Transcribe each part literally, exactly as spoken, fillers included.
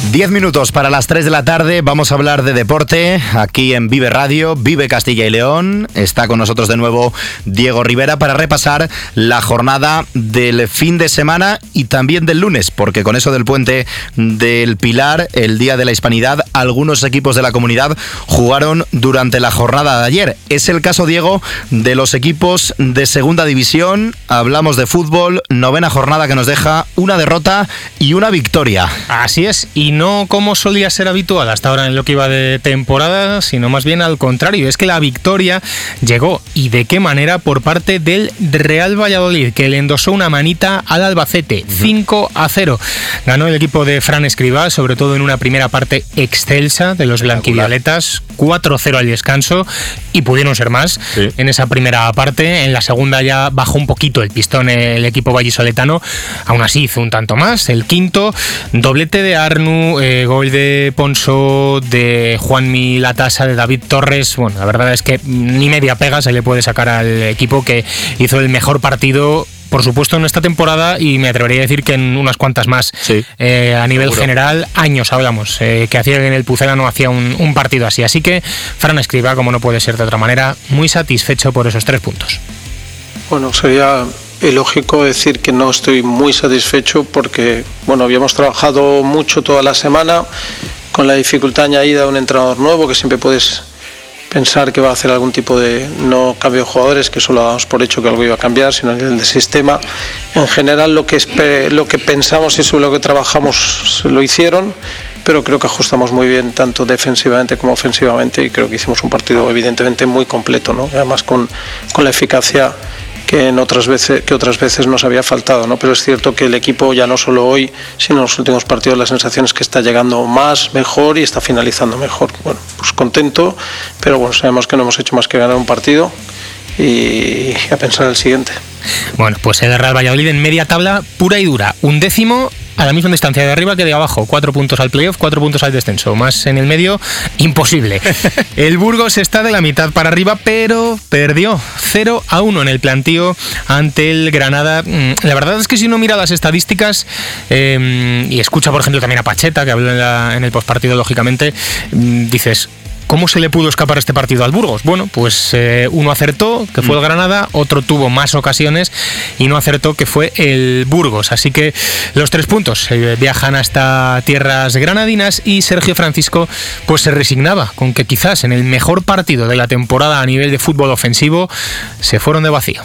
Diez minutos para las tres de la tarde, vamos a hablar de deporte aquí en Vive Radio, Vive Castilla y León. Está con nosotros de nuevo Diego Rivera para repasar la jornada del fin de semana y también del lunes, porque con eso del puente del Pilar, el Día de la Hispanidad, algunos equipos de la comunidad jugaron durante la jornada de ayer. Es el caso, Diego, de los equipos de segunda división. Hablamos de fútbol, novena jornada que nos deja una derrota y una victoria. Así es, y no como solía ser habitual hasta ahora en lo que iba de temporada, sino más bien al contrario. Es que la victoria llegó, y de qué manera, por parte del Real Valladolid, que le endosó una manita al Albacete. cinco a cero ganó el equipo de Fran Escribá, sobre todo en una primera parte excelsa de los blanquivioletas. Cuatro cero al descanso, y pudieron ser más sí. en esa primera parte. En la segunda ya bajó un poquito el pistón el equipo vallisoletano, aún así hizo un tanto más. El quinto, doblete de Arnu, eh, gol de Ponso, de Juanmi Latasa, de David Torres. Bueno, la verdad es que ni media pega se le puede sacar al equipo, que hizo el mejor partido, por supuesto, en esta temporada, y me atrevería a decir que en unas cuantas más. Sí, eh, a nivel seguro. General, años hablamos, eh, que hacía en el Pucela no hacía un, un partido así. Así que Fran Escribá, como no puede ser de otra manera, muy satisfecho por esos tres puntos. Bueno, sería ilógico decir que no estoy muy satisfecho porque, bueno, habíamos trabajado mucho toda la semana con la dificultad añadida de un entrenador nuevo, que siempre puedes pensar que va a hacer algún tipo de no cambio de jugadores, que solo damos por hecho que algo iba a cambiar, sino en el sistema. En general, lo que, espe- lo que pensamos y sobre lo que trabajamos lo hicieron, pero creo que ajustamos muy bien tanto defensivamente como ofensivamente, y creo que hicimos un partido evidentemente muy completo, ¿no? Además con, con la eficacia que en otras veces que otras veces nos había faltado, ¿no? Pero es cierto que el equipo, ya no solo hoy, sino en los últimos partidos, la sensación es que está llegando más, mejor, y está finalizando mejor. Bueno, pues contento, pero bueno, sabemos que no hemos hecho más que ganar un partido y a pensar el siguiente. Bueno, pues el Real Valladolid en media tabla pura y dura, un décimo a la misma distancia de arriba que de abajo, cuatro puntos al playoff, cuatro puntos al descenso, más en el medio, imposible. El Burgos está de la mitad para arriba, pero perdió cero a uno en el plantío ante el Granada. La verdad es que si uno mira las estadísticas eh, y escucha, por ejemplo, también a Pacheta, que habló en, la, en el postpartido, lógicamente, dices, ¿cómo se le pudo escapar este partido al Burgos? Bueno, pues eh, uno acertó, que fue el Granada, otro tuvo más ocasiones y no acertó, que fue el Burgos. Así que los tres puntos eh, viajan hasta tierras granadinas, y Sergio Francisco pues se resignaba con que quizás en el mejor partido de la temporada a nivel de fútbol ofensivo se fueron de vacío.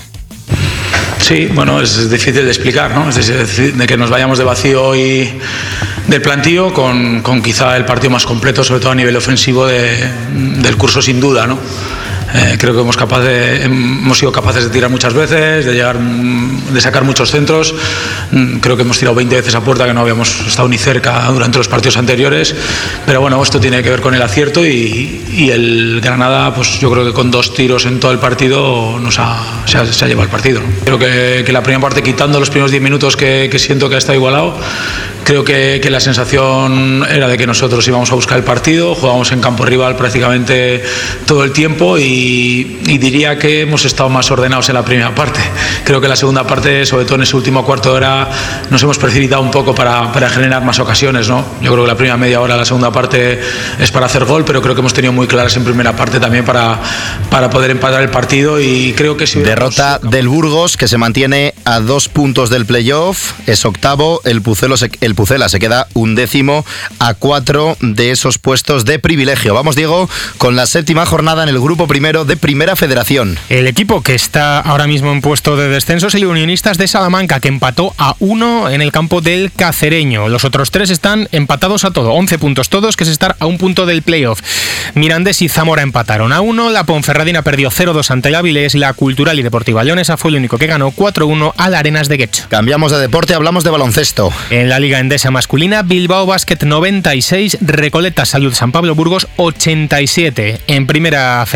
Sí, bueno, es difícil de explicar, ¿no? Es decir, de que nos vayamos de vacío y del plantío con, con quizá el partido más completo, sobre todo a nivel ofensivo de, del curso, sin duda, ¿no? Eh, creo que hemos, capaz de, hemos sido capaces de tirar muchas veces, de llegar, de sacar muchos centros. Creo que hemos tirado veinte veces a puerta, que no habíamos estado ni cerca durante los partidos anteriores. Pero bueno, esto tiene que ver con el acierto, y, y el Granada, pues yo creo que con dos tiros en todo el partido nos ha, se, ha, se ha llevado el partido, ¿no? Creo que, que la primera parte, quitando los primeros diez minutos que, que siento que ha estado igualado, creo que, que la sensación era de que nosotros íbamos a buscar el partido, jugábamos en campo rival prácticamente todo el tiempo, y Y, y diría que hemos estado más ordenados en la primera parte. Creo que en la segunda parte, sobre todo en ese último cuarto de hora, nos hemos precipitado un poco para, para generar más ocasiones, ¿no? Yo creo que la primera media hora, la segunda parte es para hacer gol, pero creo que hemos tenido muy claras en primera parte también para, para poder empatar el partido, y creo que si derrota del Burgos, que se mantiene a dos puntos del playoff, es octavo. El Pucelo se, el Pucela se queda undécimo a cuatro de esos puestos de privilegio. Vamos, Diego, con la séptima jornada en el grupo primero de Primera Federación. El equipo que está ahora mismo en puesto de descenso es el Unionistas de Salamanca, que empató a uno en el campo del Cacereño. Los otros tres están empatados a todo, once puntos todos, que es estar a un punto del playoff. Mirandés y Zamora empataron a uno, la Ponferradina perdió cero dos ante el Avilés, la Cultural y Deportiva Leonesa fue el único que ganó cuatro uno al Arenas de Guecho. Cambiamos de deporte, hablamos de baloncesto. En la Liga Endesa masculina, Bilbao Basket noventa y seis, Recoleta Salud San Pablo Burgos ochenta y siete. En Primera Federación,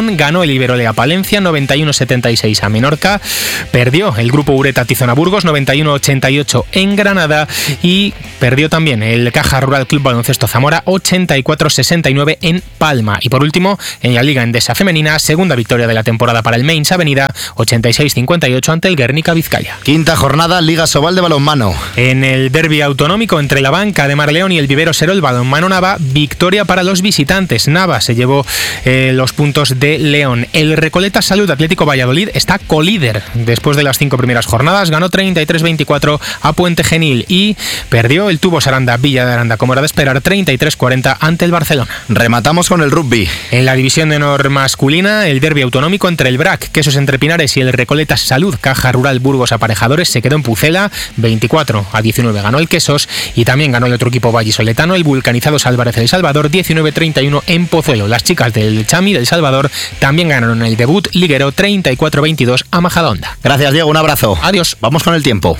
León, ganó el Iberolea Palencia noventa y uno setenta y seis a Menorca, perdió el Grupo Ureta Tizona Burgos noventa y uno ochenta y ocho en Granada y perdió también el Caja Rural Club Baloncesto Zamora ochenta y cuatro sesenta y nueve en Palma. Y por último, en la Liga Endesa Femenina, segunda victoria de la temporada para el Mainz Avenida, ochenta y seis cincuenta y ocho ante el Guernica Vizcaya. Quinta jornada, Liga Sobal de balonmano. En el derbi autonómico entre la banca de Marleón y el Vivero Serol Balonmano Nava, victoria para los visitantes. Nava se llevó eh, los puntos de León. El Recoleta Salud Atlético Valladolid está colíder después de las cinco primeras jornadas, ganó treinta y tres veinticuatro a Puente Genil y perdió el Tubos Aranda Villa de Aranda, como era de esperar, treinta y tres cuarenta ante el Barcelona. Rematamos con el rugby. En la división de honor masculina, el derbi autonómico entre el B R A C Quesos Entre Pinares y el Recoleta Salud Caja Rural Burgos Aparejadores se quedó en Pucela, veinticuatro a diecinueve ganó el Quesos y también ganó el otro equipo vallisoletano, el Vulcanizados Álvarez del Salvador, diecinueve treinta y uno en Pozuelo. Las chicas del Chami del Salvador también ganaron el debut liguero treinta y cuatro veintidós a Majadahonda. Gracias, Diego, un abrazo. Adiós. Vamos con el tiempo.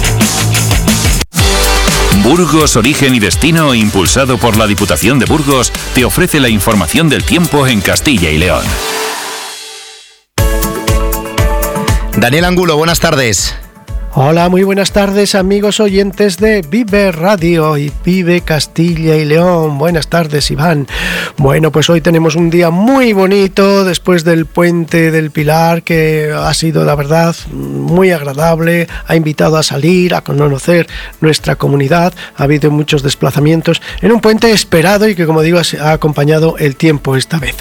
Burgos, Origen y Destino, impulsado por la Diputación de Burgos, te ofrece la información del tiempo en Castilla y León. Daniel Angulo, buenas tardes. Hola, muy buenas tardes, amigos oyentes de Vive Radio y Vive Castilla y León. Buenas tardes, Iván. Bueno, pues hoy tenemos un día muy bonito después del Puente del Pilar, que ha sido, la verdad, muy agradable. Ha invitado a salir, a conocer nuestra comunidad. Ha habido muchos desplazamientos en un puente esperado y que, como digo, ha acompañado el tiempo esta vez.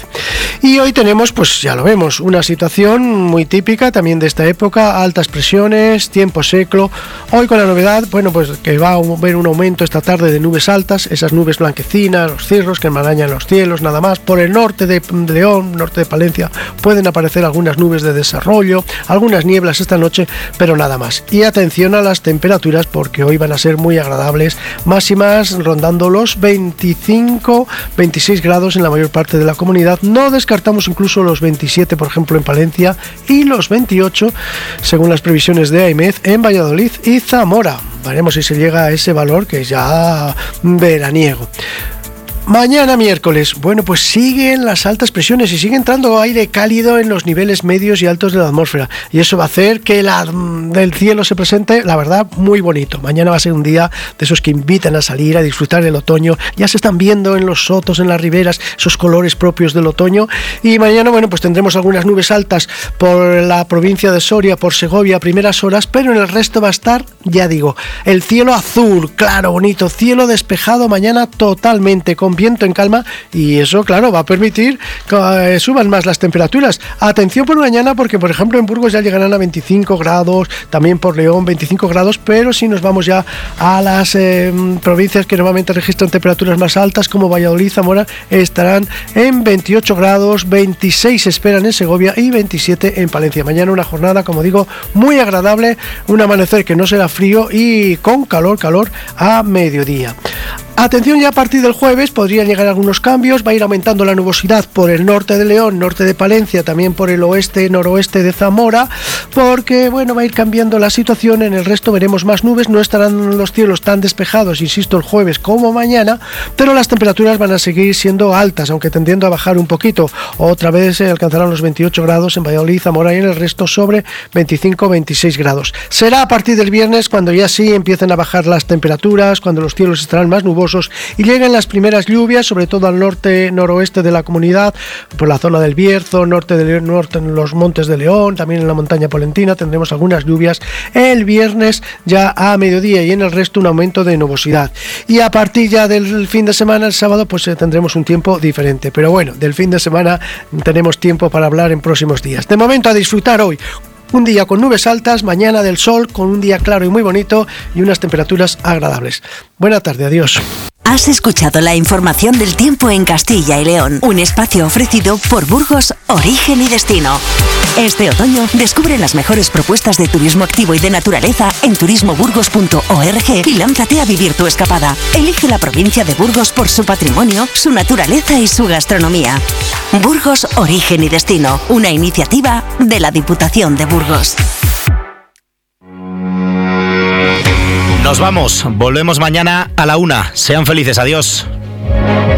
Y hoy tenemos, pues ya lo vemos, una situación muy típica también de esta época: altas presiones, tiempo seco. Hoy con la novedad, bueno, pues que va a haber un aumento esta tarde de nubes altas, esas nubes blanquecinas, los cirros que enmarañan los cielos, nada más. Por el norte de León, norte de Palencia, pueden aparecer algunas nubes de desarrollo, algunas nieblas esta noche, pero nada más. Y atención a las temperaturas, porque hoy van a ser muy agradables, máximas rondando los veinticinco, veintiséis grados en la mayor parte de la comunidad. No descartamos incluso los veintisiete, por ejemplo, en Palencia, y los veintiocho, según las previsiones de AEMET, en Valladolid y Zamora. Veremos si se llega a ese valor, que es ya veraniego. Mañana miércoles, bueno, pues siguen las altas presiones y sigue entrando aire cálido en los niveles medios y altos de la atmósfera, y eso va a hacer que la, el cielo se presente, la verdad, muy bonito. Mañana va a ser un día de esos que invitan a salir, a disfrutar del otoño. Ya se están viendo en los sotos, en las riberas, esos colores propios del otoño. Y mañana, bueno, pues tendremos algunas nubes altas por la provincia de Soria, por Segovia a primeras horas, pero en el resto va a estar, ya digo, el cielo azul, claro, bonito, cielo despejado mañana totalmente, con viento en calma, y eso, claro, va a permitir que eh, suban más las temperaturas. Atención por mañana, porque por ejemplo en Burgos ya llegarán a veinticinco grados, también por León veinticinco grados, pero si nos vamos ya a las eh, provincias que normalmente registran temperaturas más altas, como Valladolid, Zamora, estarán en veintiocho grados, veintiséis esperan en Segovia y veintisiete en Palencia. Mañana una jornada, como digo, muy agradable, un amanecer que no será frío y con calor, calor a mediodía. Atención, ya a partir del jueves podrían llegar algunos cambios, va a ir aumentando la nubosidad por el norte de León, norte de Palencia, también por el oeste, noroeste de Zamora, porque bueno, va a ir cambiando la situación. En el resto veremos más nubes, no estarán los cielos tan despejados, insisto, el jueves como mañana, pero las temperaturas van a seguir siendo altas, aunque tendiendo a bajar un poquito. Otra vez se alcanzarán los veintiocho grados en Valladolid, Zamora, y en el resto sobre veinticinco veintiséis grados. Será a partir del viernes cuando ya sí empiecen a bajar las temperaturas, cuando los cielos estarán más nubosos y lleguen las primeras lluvias, sobre todo al norte, noroeste de la comunidad, por la zona del Bierzo, norte de León, norte en los montes de León, también en la montaña polentina tendremos algunas lluvias el viernes ya a mediodía, y en el resto un aumento de nubosidad. Y a partir ya del fin de semana, el sábado, pues eh, tendremos un tiempo diferente. Pero bueno, del fin de semana tenemos tiempo para hablar en próximos días. De momento, a disfrutar hoy. Un día con nubes altas, mañana del sol, con un día claro y muy bonito y unas temperaturas agradables. Buena tarde, adiós. Has escuchado la información del tiempo en Castilla y León, un espacio ofrecido por Burgos, Origen y Destino. Este otoño descubre las mejores propuestas de turismo activo y de naturaleza en turismo burgos punto org y lánzate a vivir tu escapada. Elige la provincia de Burgos por su patrimonio, su naturaleza y su gastronomía. Burgos, Origen y Destino, una iniciativa de la Diputación de Burgos. Nos vamos, volvemos mañana a la una. Sean felices, adiós.